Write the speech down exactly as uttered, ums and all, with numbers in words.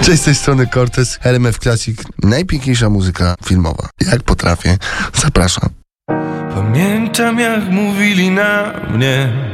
Cześć, z tej strony Cortez, R M F Classic, najpiękniejsza muzyka filmowa. Jak potrafię, zapraszam. Pamiętam, jak mówili na mnie,